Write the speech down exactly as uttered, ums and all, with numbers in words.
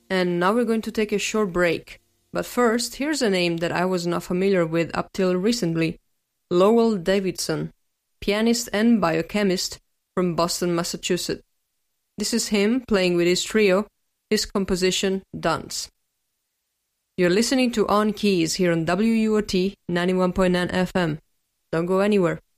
And now we're going to take a short break. But first, here's a name that I was not familiar with up till recently. Lowell Davidson, pianist and biochemist from Boston, Massachusetts. This is him playing with his trio, his composition Dance. You're listening to On Keys here on W U O T ninety-one point nine F M. Don't go anywhere.